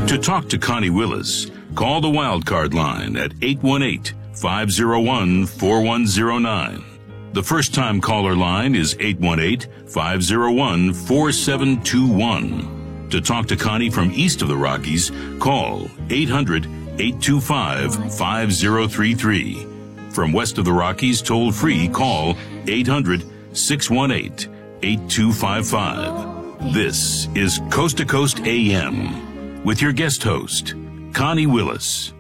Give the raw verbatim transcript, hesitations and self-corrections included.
To talk to Connie Willis, call the Wildcard line at eight one eight, five oh one, four one oh nine. The first-time caller line is eight one eight, five oh one, four seven two one. To talk to Connie from east of the Rockies, call eight hundred, eight two five, five oh three three. From west of the Rockies, toll-free, call eight hundred, six one eight, eight two five five. This is Coast to Coast A M with your guest host, Connie Willis.